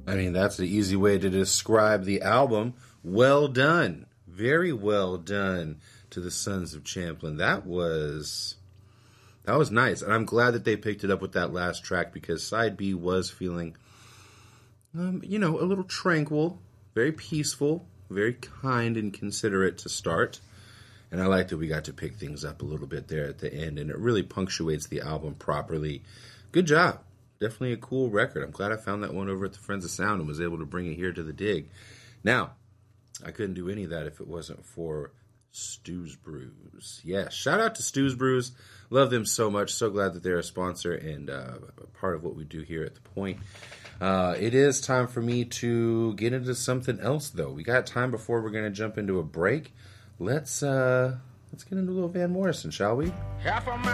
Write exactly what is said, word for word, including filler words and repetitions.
I mean, that's the easy way to describe the album. Well done. Very well done to the Sons of Champlin. That was... That was nice. And I'm glad that they picked it up with that last track because side B was feeling, um, you know, a little tranquil, very peaceful, very kind and considerate to start. And I like that we got to pick things up a little bit there at the end. And it really punctuates the album properly. Good job. Definitely a cool record. I'm glad I found that one over at the Friends of Sound and was able to bring it here to the dig. Now, I couldn't do any of that if it wasn't for Stu's Brews. Yeah, shout out to Stu's Brews. Love them so much. So glad that they're a sponsor and uh, a part of what we do here at The Point. Uh, it is time for me to get into something else, though. We got time before we're going to jump into a break. Let's uh, let's get into a little Van Morrison, shall we? Half a mile.